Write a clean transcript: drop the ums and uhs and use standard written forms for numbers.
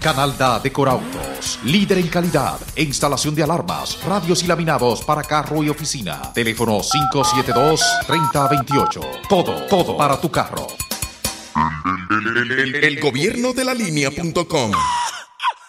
Canalda Decorautos, líder en calidad e instalación de alarmas, radios y laminados para carro y oficina. Teléfono 572-3028. Todo para tu carro. El gobierno de la línea.com.